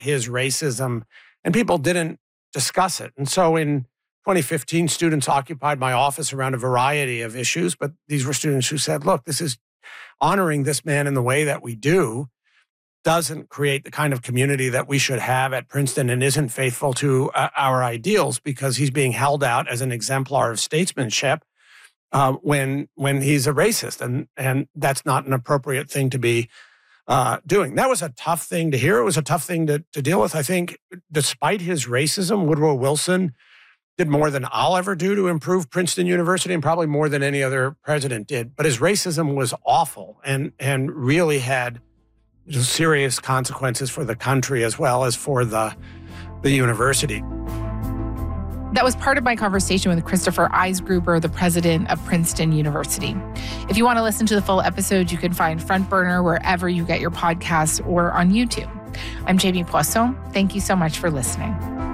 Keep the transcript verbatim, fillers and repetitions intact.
his racism, and people didn't discuss it. And so in twenty fifteen, students occupied my office around a variety of issues, but these were students who said, look, this is honoring this man in the way that we do doesn't create the kind of community that we should have at Princeton and isn't faithful to uh, our ideals, because he's being held out as an exemplar of statesmanship uh, when when he's a racist. And, and that's not an appropriate thing to be uh, doing. That was a tough thing to hear. It was a tough thing to, to deal with. I think despite his racism, Woodrow Wilson did more than I'll ever do to improve Princeton University, and probably more than any other president did. But his racism was awful and, and really had serious consequences for the country as well as for the, the university. That was part of my conversation with Christopher Eisgruber, the president of Princeton University. If you want to listen to the full episode, you can find Front Burner wherever you get your podcasts or on YouTube. I'm Jamie Poisson. Thank you so much for listening.